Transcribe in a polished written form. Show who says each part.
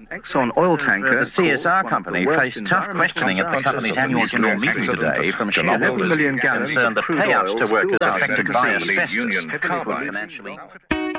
Speaker 1: Exxon oil tanker,
Speaker 2: The CSR company faced tough questioning at the company's annual general meeting today from shareholders concerned that payouts to workers affected by asbestos could be financially